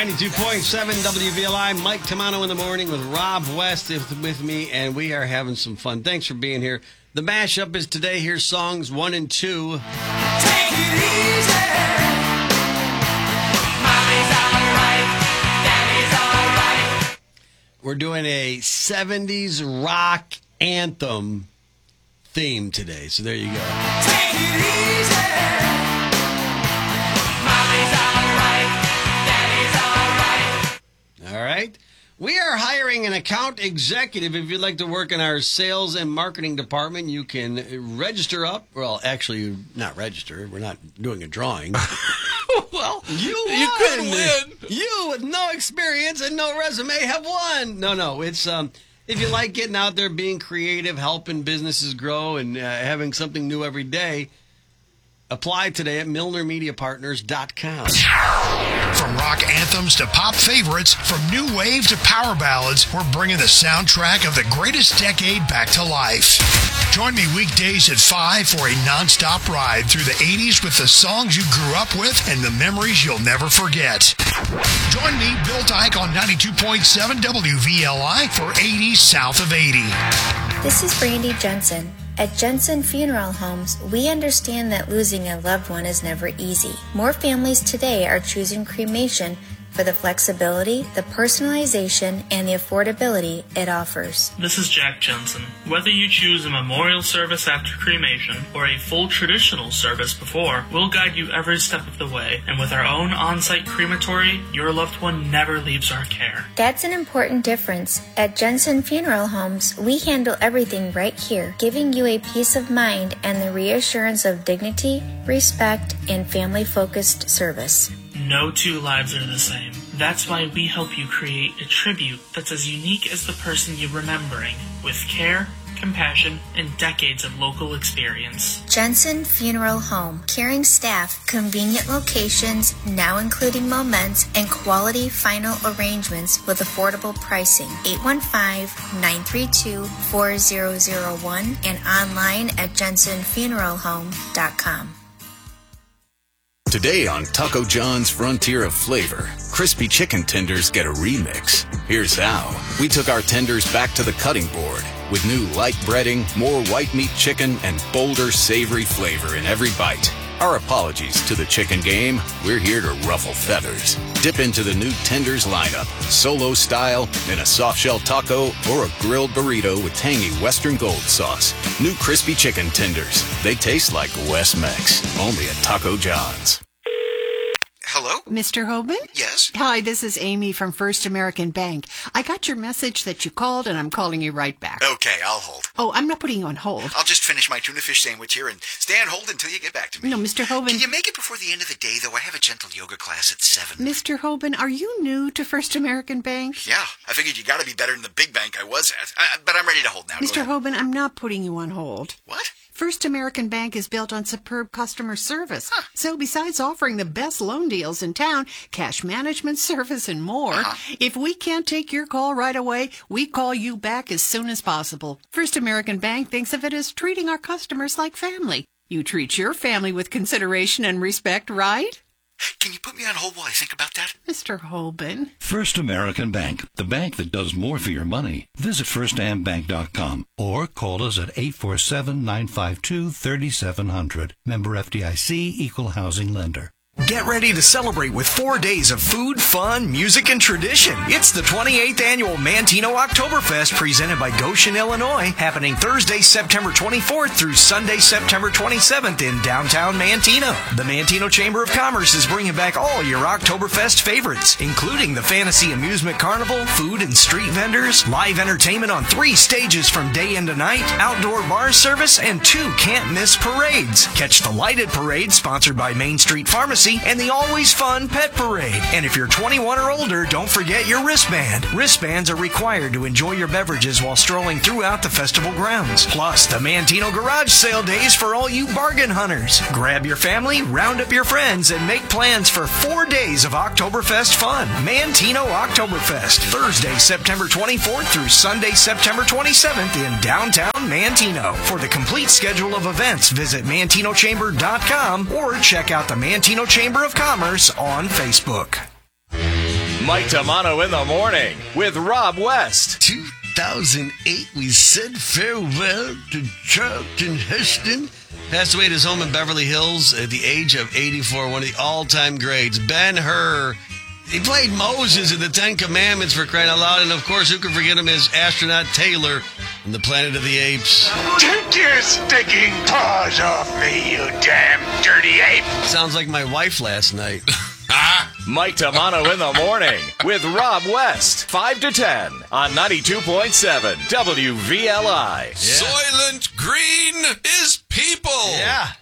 92.7 WVLI, Mike Tamano in the morning with Rob West with me, and we are having some fun. Thanks for being here. The mashup is today. Here's songs 1 and 2. Take it easy. Mommy's all right. Daddy's all right. We're doing a 70s rock anthem theme today, so there you go. Take it easy. Mommy's all right. Daddy's all right. All right. We are hiring an account executive. If you'd like to work in our sales and marketing department, you can register up. Well, actually, not register. We're not doing a drawing. Well, you could win. You, with no experience and no resume, have won. No. It's if you like getting out there, being creative, helping businesses grow, and having something new every day, apply today at MilnerMediaPartners.com. From rock anthems to pop favorites, from new wave to power ballads, we're bringing the soundtrack of the greatest decade back to life. Join me weekdays at 5 for a nonstop ride through the 80s with the songs you grew up with and the memories you'll never forget. Join me, Bill Dyke, on 92.7 WVLI for 80s South of 80. This is Brandy Jensen. At Jensen Funeral Homes, we understand that losing a loved one is never easy. More families today are choosing cremation for the flexibility, the personalization, and the affordability it offers. This is Jack Jensen. Whether you choose a memorial service after cremation or a full traditional service before, we'll guide you every step of the way. And with our own on-site crematory, your loved one never leaves our care. That's an important difference. At Jensen Funeral Homes, we handle everything right here, giving you a peace of mind and the reassurance of dignity, respect, and family-focused service. No two lives are the same. That's why we help you create a tribute that's as unique as the person you're remembering, with care, compassion, and decades of local experience. Jensen Funeral Home. Caring staff, convenient locations, now including moments, and quality final arrangements with affordable pricing. 815-932-4001 and online at jensenfuneralhome.com. Today on Taco John's Frontier of Flavor, crispy chicken tenders get a remix. Here's how. We took our tenders back to the cutting board with new light breading, more white meat chicken, and bolder savory flavor in every bite. Our apologies to the chicken game. We're here to ruffle feathers. Dip into the new tenders lineup, solo style, in a soft shell taco, or a grilled burrito with tangy Western Gold sauce. New crispy chicken tenders. They taste like West Mex. Only at Taco John's. Hello? Mr. Hoban? Yes? Hi, this is Amy from First American Bank. I got your message that you called, and I'm calling you right back. Okay, I'll hold. Oh, I'm not putting you on hold. I'll just finish my tuna fish sandwich here and stay on hold until you get back to me. No, Mr. Hoban. Can you make it before the end of the day, though? I have a gentle yoga class at 7. Mr. Hoban, are you new to First American Bank? Yeah, I figured you gotta be better than the big bank I was at. But I'm ready to hold now. Mr. Hoban, I'm not putting you on hold. What? First American Bank is built on superb customer service. So besides offering the best loan deals in town, cash management service, and more, if we can't take your call right away, we call you back as soon as possible. First American Bank thinks of it as treating our customers like family. You treat your family with consideration and respect, right? Can you put me on hold while I think about that? Mr. Hoban. First American Bank, the bank that does more for your money. Visit firstambank.com or call us at 847-952-3700. Member FDIC, Equal Housing Lender. Get ready to celebrate with 4 days of food, fun, music, and tradition. It's the 28th Annual Mantino Oktoberfest presented by Goshen, Illinois, happening Thursday, September 24th through Sunday, September 27th in downtown Mantino. The Mantino Chamber of Commerce is bringing back all your Oktoberfest favorites, including the Fantasy Amusement Carnival, food and street vendors, live entertainment on 3 stages from day into night, outdoor bar service, and 2 can't-miss parades. Catch the lighted parade sponsored by Main Street Pharmacy and the always fun pet parade. And if you're 21 or older, don't forget your wristband. Wristbands are required to enjoy your beverages while strolling throughout the festival grounds. Plus, the Mantino Garage Sale Days for all you bargain hunters. Grab your family, round up your friends, and make plans for 4 days of Oktoberfest fun. Mantino Oktoberfest, Thursday, September 24th through Sunday, September 27th in downtown Mantino. For the complete schedule of events, visit MantinoChamber.com or check out the Mantino Chamber of Commerce on Facebook. Mike Tamano in the morning with Rob West. 2008, we said farewell to Charlton Heston. Passed away at his home in Beverly Hills at the age of 84. One of the all-time greats. Ben-Hur. He played Moses in the Ten Commandments, for crying out loud. And, of course, who could forget him as Astronaut Taylor in the Planet of the Apes. Take your stinking paws off me, you damn dirty ape. Sounds like my wife last night. Mike Tamano in the morning with Rob West. 5 to 10 on 92.7 WVLI. Soylent Green is people. Yeah.